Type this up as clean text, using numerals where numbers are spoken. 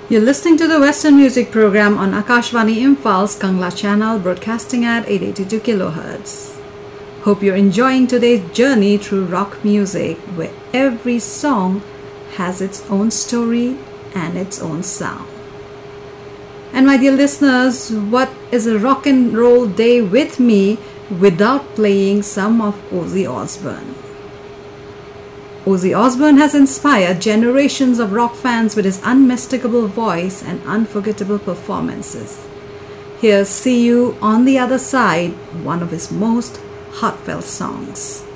You're listening to the Western Music Program on Akashvani Imphaal's Kangla channel, broadcasting at 882 kHz. Hope you're enjoying today's journey through rock music, where every song has its own story and its own sound. And my dear listeners, what is a rock and roll day with me without playing some of Ozzy Osbourne? Ozzy Osbourne has inspired generations of rock fans with his unmistakable voice and unforgettable performances. Here's See You on the Other Side, one of his most heartfelt songs.